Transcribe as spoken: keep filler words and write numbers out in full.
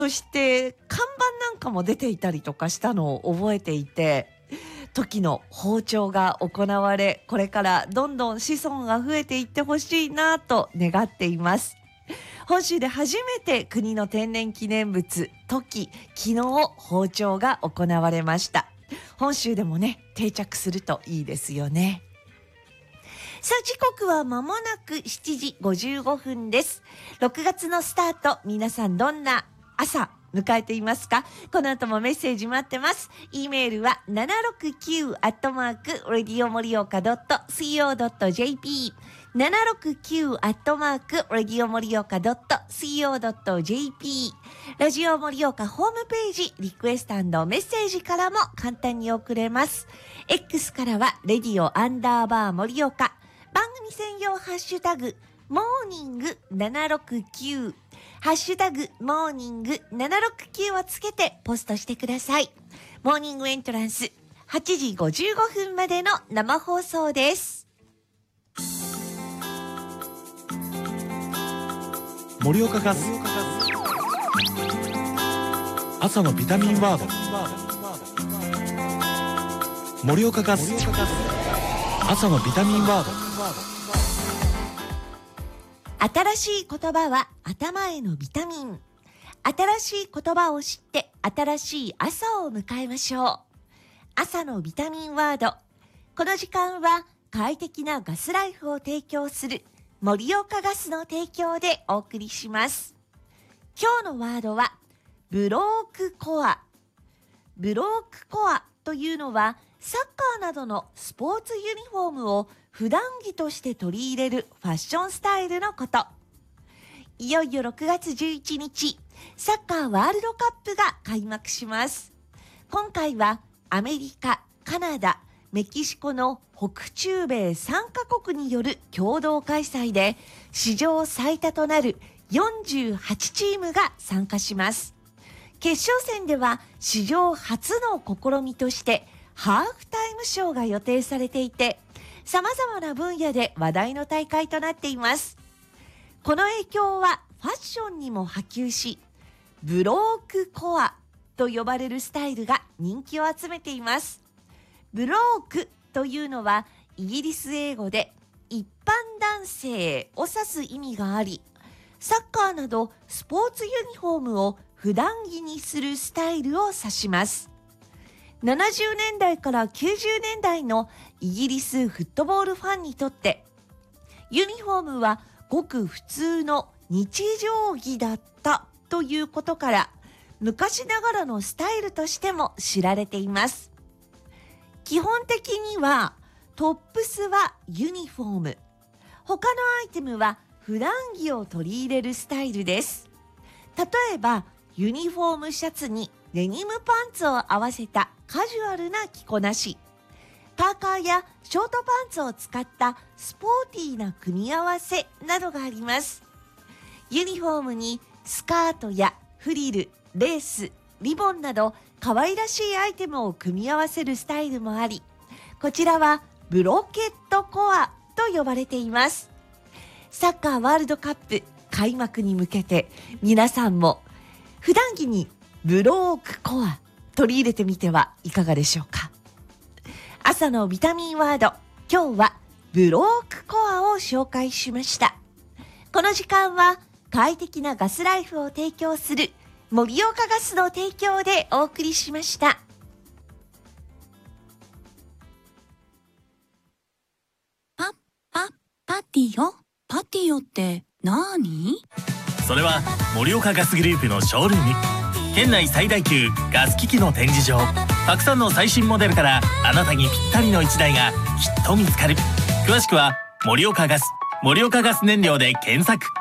そして看板なんかも出ていたりとかしたのを覚えていて、時の訪朝が行われ、これからどんどん子孫が増えていってほしいなと願っています。本州で初めて国の天然記念物トキ、昨日訪朝が行われました。本州でもね、定着するといいですよね。さあ、時刻は間もなくしちじごじゅうごふんです。ろくがつのスタート、皆さんどんな朝迎えていますか？この後もメッセージ待ってます。E メールは ななろくきゅう アットマーク レディオモリオカ ドット シーオー ドット ジェーピー ななろくきゅう アットマーク レディオモリオカ ドット シーオー ドット ジェーピー ラジオモリオカホームページリクエスト&メッセージからも簡単に送れます。 X からはレディオアンダーバーモリオカ、番組専用ハッシュタグモーニングななろくきゅう、ハッシュタグモーニングななろくきゅうをつけてポストしてください。モーニングエントランスはちじごじゅうごふんまでの生放送です。 盛岡ガス朝のビタミンワード。盛岡ガス朝のビタミンワード。 新しい言葉は頭へのビタミン。新しい言葉を知って新しい朝を迎えましょう。朝のビタミンワード。この時間は快適なガスライフを提供する盛岡ガスの提供でお送りします。今日のワードはブロークコア。ブロークコアというのはサッカーなどのスポーツユニフォームを普段着として取り入れるファッションスタイルのこと。いよいよろくがつじゅういちにち、サッカーワールドカップが開幕します。今回はアメリカ、カナダ、メキシコの北中米さんカ国による共同開催で、史上最多となるよんじゅうはちチームが参加します。決勝戦では史上初の試みとしてハーフタイムショーが予定されていて、様々な分野で話題の大会となっています。この影響はファッションにも波及し、ブロークコアと呼ばれるスタイルが人気を集めています。ブロークというのはイギリス英語で一般男性を指す意味があり、サッカーなどスポーツユニフォームを普段着にするスタイルを指します。ななじゅうねんだいからきゅうじゅうねんだいのイギリスフットボールファンにとって、ユニフォームはごく普通の日常着だったということから、昔ながらのスタイルとしても知られています。基本的にはトップスはユニフォーム、他のアイテムは普段着を取り入れるスタイルです。例えばユニフォームシャツにデニムパンツを合わせたカジュアルな着こなし、パーカーやショートパンツを使ったスポーティーな組み合わせなどがあります。ユニフォームにスカートやフリル、レース、リボンなど可愛らしいアイテムを組み合わせるスタイルもあり、こちらはブロケットコアと呼ばれています。サッカーワールドカップ開幕に向けて、皆さんも普段着にブロークコア取り入れてみてはいかがでしょうか。朝のビタミンワード、今日はブロークコアを紹介しました。この時間は快適なガスライフを提供する盛岡ガスの提供でお送りしました。 パ、パ、パティオ？パティオってなーに？ それは盛岡ガスグループのショールーム。県内最大級ガス機器の展示場。たくさんの最新モデルからあなたにぴったりのいちだいがきっと見つかる。詳しくは盛岡ガス、盛岡ガス燃料で検索。